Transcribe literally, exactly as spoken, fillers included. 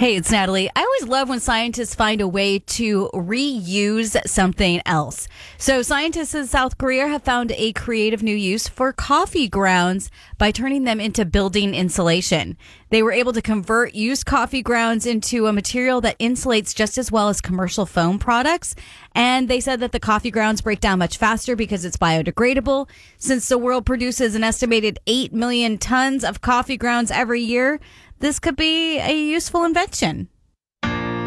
Hey, it's Natalie. I always love when scientists find a way to reuse something else. So scientists in South Korea have found a creative new use for coffee grounds by turning them into building insulation. They were able to convert used coffee grounds into a material that insulates just as well as commercial foam products. And they said that the coffee grounds break down much faster because it's biodegradable. Since the world produces an estimated eight million tons of coffee grounds every year, this could be a useful invention.